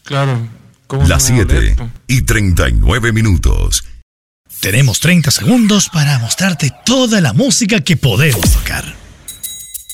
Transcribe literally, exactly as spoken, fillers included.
Claro. ¿Cómo Las no me va a siete doler? y treinta y nueve minutos. Tenemos treinta segundos para mostrarte toda la música que podemos tocar.